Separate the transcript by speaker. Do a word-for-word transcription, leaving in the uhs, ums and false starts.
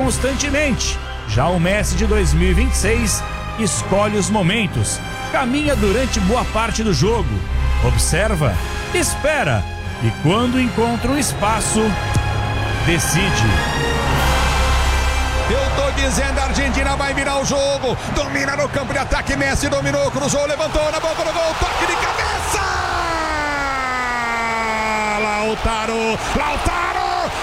Speaker 1: constantemente. Já o Messi de dois mil e vinte e seis escolhe os momentos, caminha durante boa parte do jogo, observa, espera e quando encontra um espaço, decide.
Speaker 2: Eu tô dizendo, a Argentina vai virar o jogo. Domina no campo de ataque, Messi dominou, cruzou, levantou na boca do gol, toque de cabeça! Lautaro, Lautaro!